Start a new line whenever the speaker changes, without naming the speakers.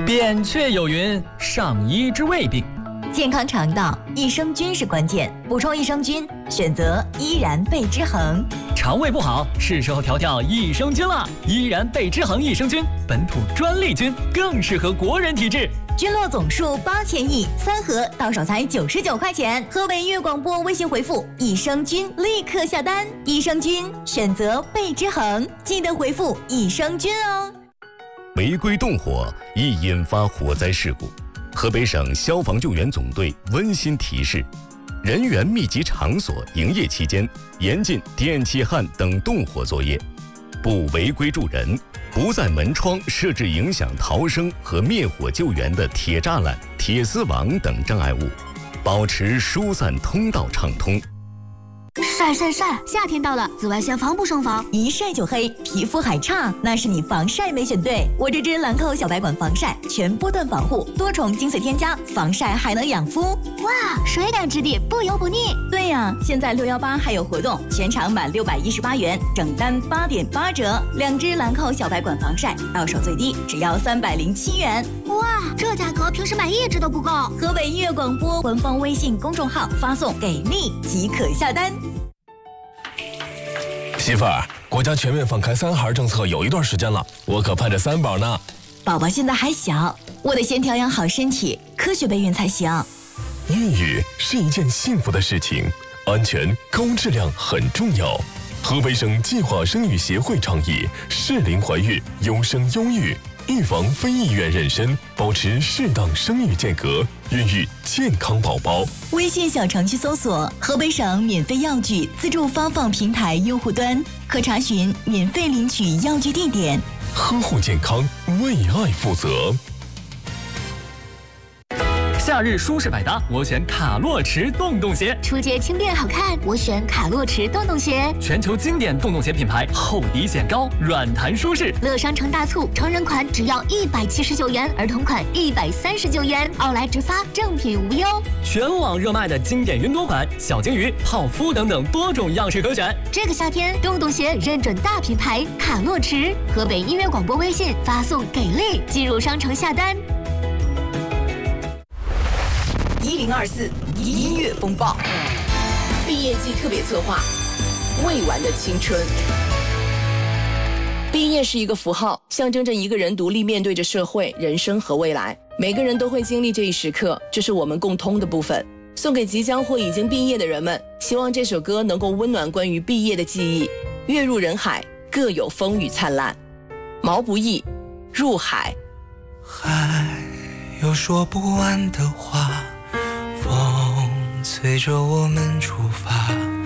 扁鹊有云：上医治未病。
健康肠道，益生菌是关键，补充益生菌，选择依然贝之恒。
肠胃不好，是时候调调益生菌了。依然贝之恒益生菌，本土专利菌，更适合国人体质。
菌落总数8000亿，3盒到手才99块钱。河北音乐广播微信回复益生菌，立刻下单。益生菌选择贝之恒，记得回复益生菌哦。
违规动火易引发火灾事故。河北省消防救援总队温馨提示：人员密集场所营业期间，严禁电气焊等动火作业，不违规助人，不在门窗设置影响逃生和灭火救援的铁栅栏、铁丝网等障碍物，保持疏散通道畅通。
晒晒晒！夏天到了，紫外线防不胜防，
一晒就黑，皮肤还差，那是你防晒没选对。我这支兰蔻小白管防晒，全波段防护，多重精粹添加，防晒还能养肤。
哇，水感质地，不油不腻。
对呀，现在618还有活动，全场满618元，整单8.8折。2支兰蔻小白管防晒，到手最低只要307元。
哇，这价格平时买1支都不够。
河北音乐广播官方微信公众号发送给力即可下单。
媳妇儿，国家全面放开3孩政策有一段时间了，我可盼着3宝呢。
宝宝现在还小，我得先调养好身体，科学备孕才行。
孕育是一件幸福的事情，安全高质量很重要。河北省计划生育协会倡议适龄怀孕，优生优育，预防非意愿妊娠，保持适当生育间隔，孕育健康宝宝。
微信小程序搜索河北省免费药具自助发放平台用户端，可查询免费领取药具地点。
呵护健康，为爱负责。
夏日舒适百搭，我选卡洛驰洞洞鞋。
出街轻便好看，我选卡洛驰洞洞鞋。
全球经典洞洞鞋品牌，厚底显高，软弹舒适。
乐商城大促，成人款只要179元，儿童款139元，奥莱直发，正品无忧。
全网热卖的经典云朵款、小金鱼、泡芙等等多种样式可选。
这个夏天，洞洞鞋认准大品牌卡洛驰。河北音乐广播微信发送给力，进入商城下单。
1024音乐风暴，毕业季特别策划，未完的青春。
毕业是一个符号，象征着一个人独立面对着社会、人生和未来。每个人都会经历这一时刻，这是我们共通的部分。送给即将或已经毕业的人们，希望这首歌能够温暖关于毕业的记忆。跃入人海，各有风雨灿烂。毛不易，入海。
海有说不完的话，风催着我们出发。